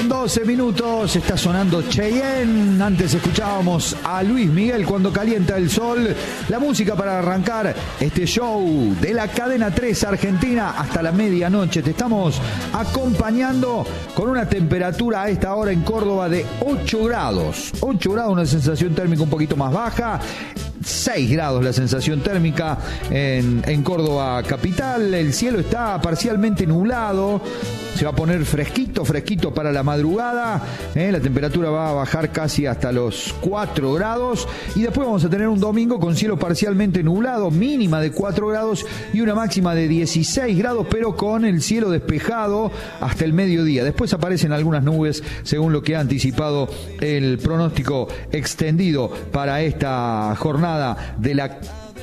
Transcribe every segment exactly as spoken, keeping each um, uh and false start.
con doce minutos, está sonando Cheyenne. Antes escuchábamos a Luis Miguel, Cuando calienta el sol. La música para arrancar este show de la cadena tres Argentina hasta la medianoche. Te estamos acompañando con una temperatura a esta hora en Córdoba de ocho grados. ocho grados, una sensación térmica un poquito más baja. seis grados la sensación térmica en, en Córdoba capital. El cielo está parcialmente nublado. Se va a poner fresquito, fresquito para la madrugada. ¿eh? La temperatura va a bajar casi hasta los cuatro grados. Y después vamos a tener un domingo con cielo parcialmente nublado, mínima de cuatro grados y una máxima de dieciséis grados, pero con el cielo despejado hasta el mediodía. Después aparecen algunas nubes, según lo que ha anticipado el pronóstico extendido para esta jornada de la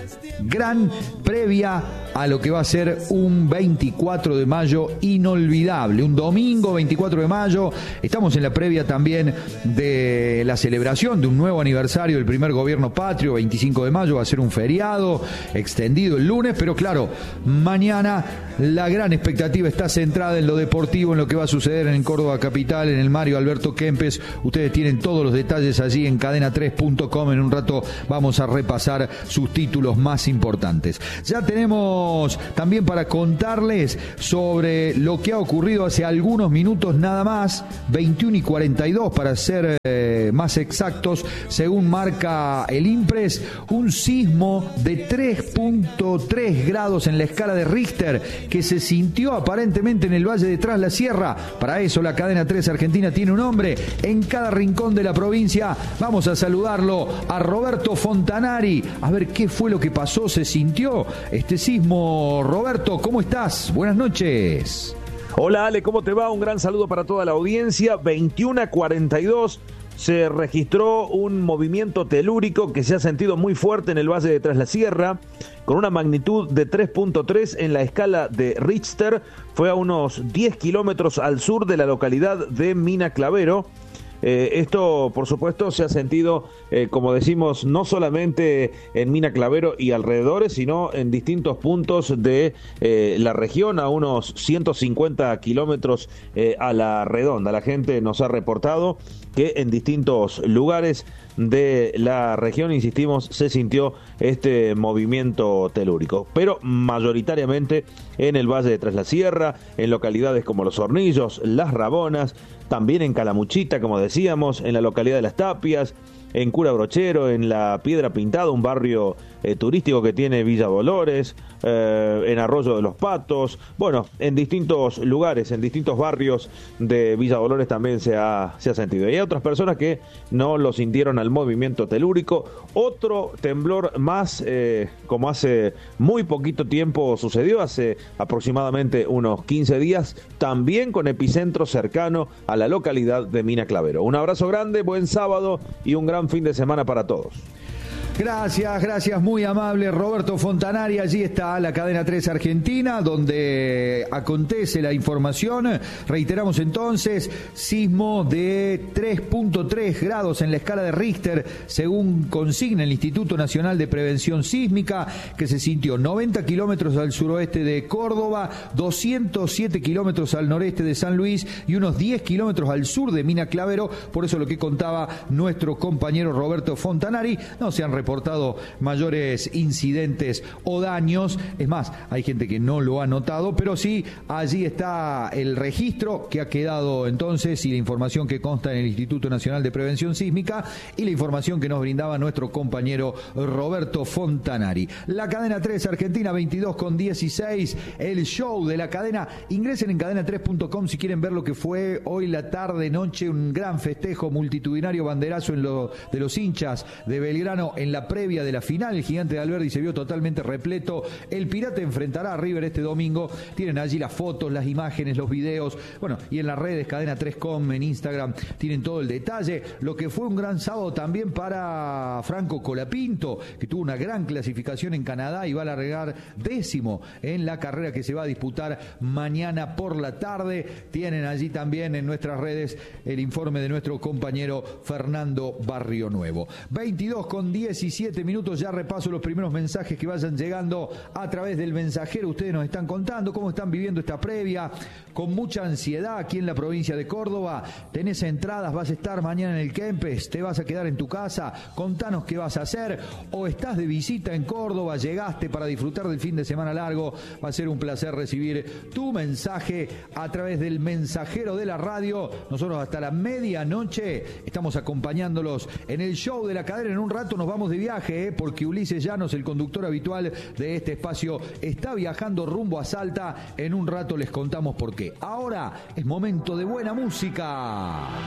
gran previa a lo que va a ser un veinticuatro de mayo inolvidable, un domingo veinticuatro de mayo. Estamos en la previa también de la celebración de un nuevo aniversario del primer gobierno patrio. Veinticinco de mayo va a ser un feriado extendido el lunes, pero claro, mañana la gran expectativa está centrada en lo deportivo, en lo que va a suceder en Córdoba capital, en el Mario Alberto Kempes. Ustedes tienen todos los detalles allí en cadena tres punto com. En un rato vamos a repasar sus títulos más importantes. Ya tenemos también para contarles sobre lo que ha ocurrido hace algunos minutos nada más, veintiuno y cuarenta y dos para ser eh, más exactos, según marca el INPRES, un sismo de tres punto tres grados en la escala de Richter que se sintió aparentemente en el Valle de Tras la Sierra. Para eso la cadena tres Argentina tiene un hombre en cada rincón de la provincia. Vamos a saludarlo a Roberto Fontanari, a ver qué fue lo que pasó, se sintió este sismo. Roberto, ¿cómo estás? Buenas noches. Hola Ale, ¿cómo te va? Un gran saludo para toda la audiencia. veintiuno a cuarenta y dos se registró un movimiento telúrico que se ha sentido muy fuerte en el Valle de Tras la Sierra, con una magnitud de tres punto tres en la escala de Richter. Fue a unos diez kilómetros al sur de la localidad de Mina Clavero. Eh, esto, por supuesto, se ha sentido, eh, como decimos, no solamente en Mina Clavero y alrededores, sino en distintos puntos de eh, la región, a unos ciento cincuenta kilómetros eh, a la redonda. La gente nos ha reportado que en distintos lugares de la región, insistimos, se sintió este movimiento telúrico, pero mayoritariamente en el Valle de Tras la Sierra, en localidades como Los Hornillos, Las Rabonas, también en Calamuchita, como decíamos, en la localidad de Las Tapias, en Cura Brochero, en la Piedra Pintada, un barrio eh, turístico que tiene Villa Dolores, eh, en Arroyo de los Patos, bueno, en distintos lugares, en distintos barrios de Villa Dolores también se ha, se ha sentido. Y hay otras personas que no lo sintieron al movimiento telúrico. Otro temblor más, eh, como hace muy poquito tiempo sucedió, hace aproximadamente unos quince días, también con epicentro cercano a la localidad de Mina Clavero. Un abrazo grande, buen sábado y un gran fin de semana para todos. Gracias, gracias, muy amable Roberto Fontanari. Allí está la cadena tres Argentina, donde acontece la información. Reiteramos entonces, sismo de tres punto tres grados en la escala de Richter, según consigna el Instituto Nacional de Prevención Sísmica, que se sintió noventa kilómetros al suroeste de Córdoba, doscientos siete kilómetros al noreste de San Luis y unos diez kilómetros al sur de Mina Clavero. Por eso lo que contaba nuestro compañero Roberto Fontanari, no se han reportado mayores incidentes o daños. Es más, hay gente que no lo ha notado, pero sí, allí está el registro que ha quedado entonces y la información que consta en el Instituto Nacional de Prevención Sísmica y la información que nos brindaba nuestro compañero Roberto Fontanari. La cadena tres Argentina, veintidós con dieciséis, el show de la cadena. Ingresen en cadena tres punto com si quieren ver lo que fue hoy la tarde noche, un gran festejo multitudinario, banderazo en lo, de los hinchas de Belgrano en la previa de la final. El Gigante de Alberdi se vio totalmente repleto. El Pirata enfrentará a River este domingo. Tienen allí las fotos, las imágenes, los videos. Bueno, y en las redes cadena tres punto com, en Instagram, tienen todo el detalle. Lo que fue un gran sábado también para Franco Colapinto, que tuvo una gran clasificación en Canadá y va a largar décimo en la carrera que se va a disputar mañana por la tarde. Tienen allí también en nuestras redes el informe de nuestro compañero Fernando Barrionuevo. veintidós con diez diecisiete minutos, ya repaso los primeros mensajes que vayan llegando a través del mensajero. Ustedes nos están contando cómo están viviendo esta previa, con mucha ansiedad aquí en la provincia de Córdoba. Tenés entradas, vas a estar mañana en el Kempes, te vas a quedar en tu casa, contanos qué vas a hacer, o estás de visita en Córdoba, llegaste para disfrutar del fin de semana largo. Va a ser un placer recibir tu mensaje a través del mensajero de la radio. Nosotros hasta la medianoche estamos acompañándolos en el show de la cadena. En un rato nos vamos de viaje, ¿eh? porque Ulises Llanos, el conductor habitual de este espacio, está viajando rumbo a Salta. En un rato les contamos por qué. Ahora es momento de buena música.